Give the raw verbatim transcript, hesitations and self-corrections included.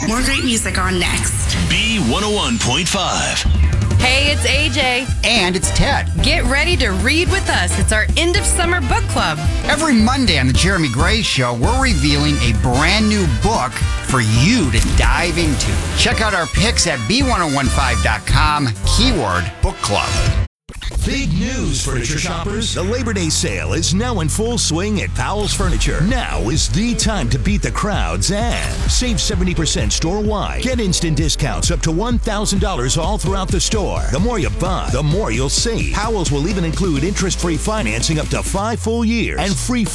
More great music on next. B one oh one point five. Hey, it's A J. And it's Ted. Get ready to read with us. It's our end of summer book club. Every Monday on the Jeremy Gray Show, we're revealing a brand new book for you to dive into. Check out our picks at B ten fifteen dot com, keyword book club. Big news, furniture shoppers. The Labor Day sale is now in full swing at Powell's Furniture. Now is the time to beat the crowds and save seventy percent store-wide. Get instant discounts up to one thousand dollars all throughout the store. The more you buy, the more you'll save. Powell's will even include interest-free financing up to five full years and free